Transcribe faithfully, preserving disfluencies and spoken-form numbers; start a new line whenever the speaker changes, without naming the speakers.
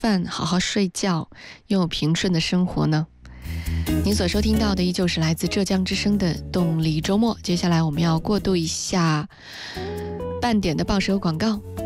饭，好好睡觉，拥有平顺的生活呢？您所收听到的依旧是来自浙江之声的动力周末。接下来我们要过渡一下半点的报时和广告。